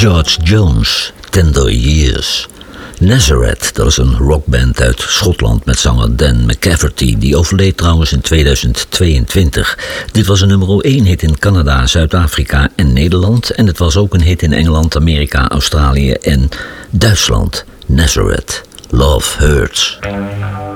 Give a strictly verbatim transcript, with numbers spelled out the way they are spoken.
George Jones, Tender Years. Nazareth, dat is een rockband uit Schotland met zanger Dan McCafferty. Die overleed trouwens in tweeduizend tweeëntwintig. Dit was een nummer één hit in Canada, Zuid-Afrika en Nederland. En het was ook een hit in Engeland, Amerika, Australië en Duitsland. Nazareth, Love Hurts.